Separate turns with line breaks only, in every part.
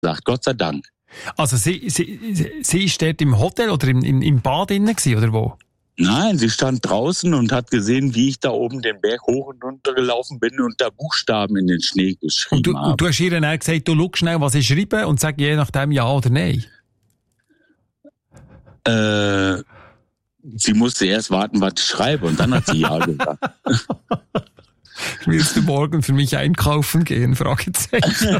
gesagt, Gott sei Dank.
Also sie ist dort im Hotel oder im Bad drin gewesen, oder wo?
Nein, sie stand draußen und hat gesehen, wie ich da oben den Berg hoch und runter gelaufen bin und da Buchstaben in den Schnee geschrieben habe.
Und du hast ihr dann gesagt, du schau schnell, was ich schreibe und sag je nachdem ja oder nein.
Sie musste erst warten, was ich schreibe und dann hat sie ja gesagt.
Willst du morgen für mich einkaufen gehen? Fragezeichen.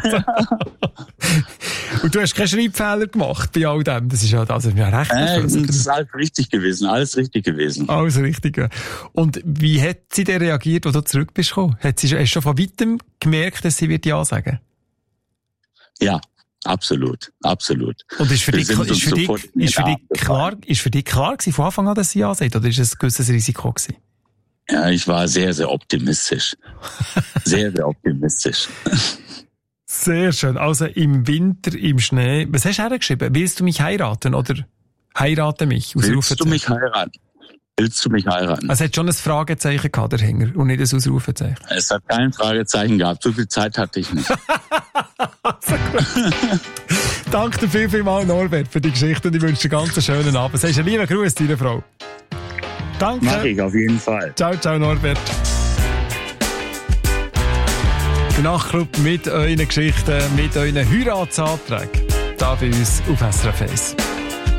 Und du hast keinen Schreibfehler gemacht bei all dem. Das ist ja recht.
Das ist alles richtig gewesen. Alles richtig. Und wie hat sie denn reagiert, als du zurück bist gekommen? Hast du schon von weitem gemerkt, dass sie wird ja sagen? Ja, absolut.
Und ist für dich klar gewesen von Anfang an, dass sie ja sagt? Oder ist es ein gewisses Risiko gewesen?
Ja, ich war sehr, sehr optimistisch. Sehr, sehr optimistisch.
Sehr schön. Also im Winter, im Schnee. Was hast du hergeschrieben? Willst du mich heiraten oder heirate mich?
Willst du mich heiraten?
Also es hat schon ein Fragezeichen gehabt, der Hänger, und nicht ein Ausrufezeichen.
Es hat kein Fragezeichen gehabt. So viel Zeit hatte ich nicht.
Also gut. Danke dir vielmals, Norbert, für die Geschichte und ich wünsche dir einen ganz schönen Abend. Sagst du einen lieben Gruß deiner Frau. Danke.
Mach ich auf jeden Fall.
Ciao, Norbert. Der Nachtclub mit euren Geschichten, mit euren Heiratsanträgen. Da bei uns auf SRF 1.